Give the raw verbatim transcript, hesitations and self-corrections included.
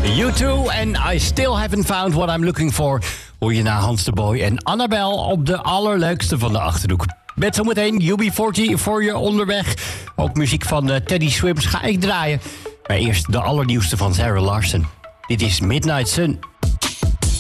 You Too and I Still Haven't Found What I'm Looking For. Hoor je na Hans de Boy en Annabel op de allerleukste van de Achterhoek. Met zometeen U B veertig voor je onderweg. Ook muziek van uh, Teddy Swims ga ik draaien. Maar eerst de allernieuwste van Sarah Larsen. Dit is Midnight Sun.